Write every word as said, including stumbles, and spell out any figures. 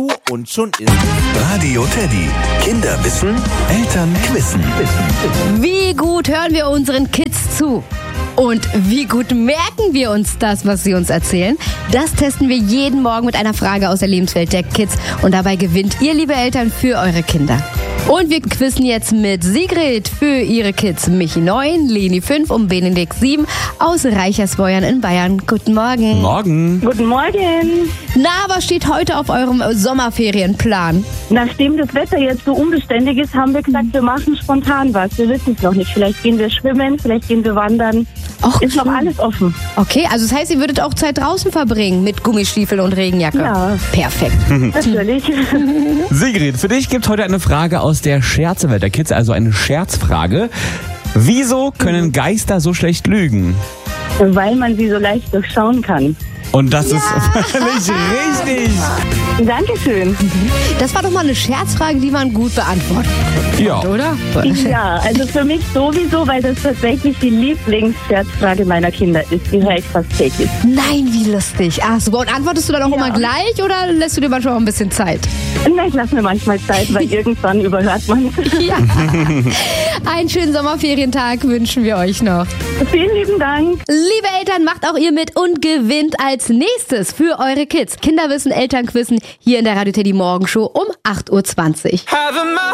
Und schon ist Radio Teddy. Kinder wissen, Eltern quissen. Wie gut hören wir unseren Kids zu? Und wie gut merken wir uns das, was sie uns erzählen? Das testen wir jeden Morgen mit einer Frage aus der Lebenswelt der Kids. Und dabei gewinnt ihr, liebe Eltern, für eure Kinder. Und wir quizzen jetzt mit Sigrid für ihre Kids. Michi neun, Leni fünf und Benedikt sieben aus Reichersweuern in Bayern. Guten Morgen. Morgen. Guten Morgen. Na, was steht heute auf eurem Sommerferienplan? Nachdem das Wetter jetzt so unbeständig ist, haben wir gesagt, wir machen spontan was. Wir wissen es noch nicht. Vielleicht gehen wir schwimmen, vielleicht gehen wir wandern. Och, ist noch schön. alles offen. Okay, also das heißt, ihr würdet auch Zeit draußen verbringen mit Gummistiefeln und Regenjacke? Ja. Perfekt. Natürlich. Sigrid, für dich gibt es heute eine Frage aus der Scherzewelt der Kids, also eine Scherzfrage. Wieso können Geister so schlecht lügen? Weil man sie so leicht durchschauen kann. Und das ist völlig richtig. Dankeschön. Das war doch mal eine Scherzfrage, die man gut beantworten Ja. konnte, oder? Ja, also für mich sowieso, weil das tatsächlich die Lieblingsscherzfrage meiner Kinder ist. Die höre ich fast täglich. Nein, wie lustig. Ach super. Und antwortest du dann auch Ja. immer gleich oder lässt du dir manchmal auch ein bisschen Zeit? Na, ich lasse mir manchmal Zeit, weil irgendwann überhört man. Ja. Einen schönen Sommerferientag wünschen wir euch noch. Vielen lieben Dank. Liebe Eltern, macht auch ihr mit und gewinnt als nächstes für eure Kids Kinderwissen, Elternquissen hier in der Radio Teddy Morgenshow um acht Uhr zwanzig.